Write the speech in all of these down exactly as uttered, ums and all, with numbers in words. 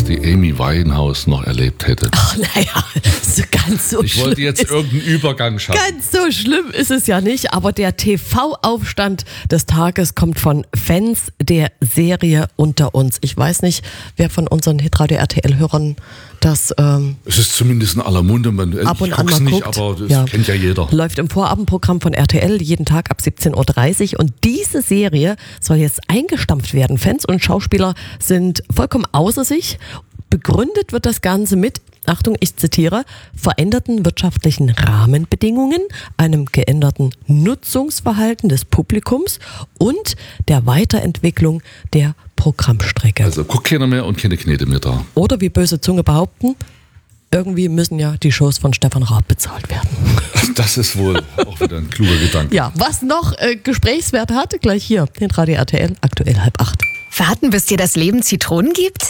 die Amy Winehouse noch erlebt hätte. Ach, naja, so ganz so Ich schlimm wollte jetzt ist, irgendeinen Übergang schaffen. ganz so schlimm ist es ja nicht, aber der T V-Aufstand des Tages kommt von Fans der Serie Unter uns. Ich weiß nicht, wer von unseren Hitradio R T L-Hörern das ähm, Es ist zumindest in aller Munde. Man, ab und ich an guck's mal nicht, guckt. aber das Ja. kennt ja jeder. Läuft im Vorabendprogramm von R T L jeden Tag ab siebzehn Uhr dreißig und diese Serie soll jetzt eingestampft werden. Fans und Schauspieler sind vollkommen außer sich. Begründet wird das Ganze mit, Achtung, ich zitiere, veränderten wirtschaftlichen Rahmenbedingungen, einem geänderten Nutzungsverhalten des Publikums und der Weiterentwicklung der Programmstrecke. Also guckt keiner mehr und keine Knete mehr da. Oder wie böse Zunge behaupten, irgendwie müssen ja die Shows von Stefan Raab bezahlt werden. Das ist wohl auch wieder ein kluger Gedanke. Ja, was noch äh, Gesprächswert hat, gleich hier, den Radio R T L, aktuell halb acht. Warten, bis dir das Leben Zitronen gibt?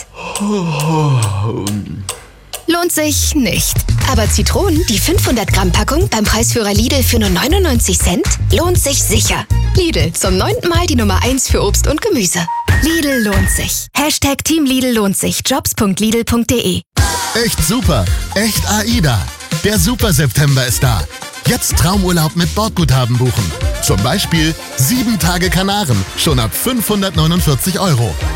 Lohnt sich nicht. Aber Zitronen, die fünfhundert Gramm Packung beim Preisführer Lidl für nur neunundneunzig Cent, lohnt sich sicher. Lidl, zum neunten Mal die Nummer eins für Obst und Gemüse. Lidl lohnt sich. Hashtag Team Lidl lohnt sich. jobs punkt lidl punkt de. Echt super, echt AIDA. Der Super September ist da. Jetzt Traumurlaub mit Bordguthaben buchen. Zum Beispiel sieben Tage Kanaren, schon ab fünfhundertneunundvierzig Euro.